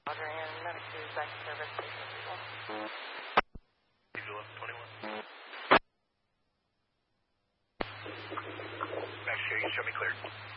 Roger, and number 2 back to service. Diesel 21. Max, you show me clear.